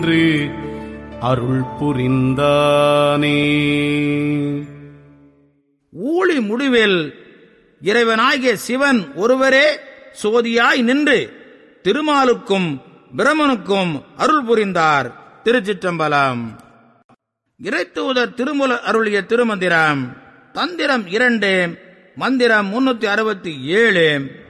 அருள் புரிந்தானே. ஊழி முடிவில் இறைவனாகிய சிவன் ஒருவரே சோதியாய் நின்று திருமாலுக்கும் பிரமனுக்கும் அருள் புரிந்தார். திருச்சிற்றம்பலம். இறைத்தூதர் திருமூலர் அருளிய திருமந்திரம். தந்திரம் 2, மந்திரம் 367.